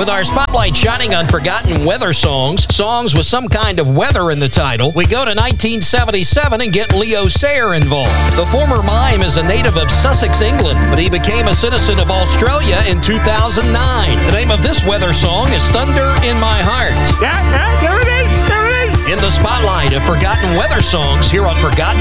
With our spotlight shining on forgotten weather songs with some kind of weather in the title, we go to 1977 and get Leo Sayer involved. The former mime is a native of Sussex, England, but he became a citizen of Australia in 2009. The name of this weather song is Thunder in My Heart. Yeah, there it is. In the spotlight of forgotten weather songs here on Forgotten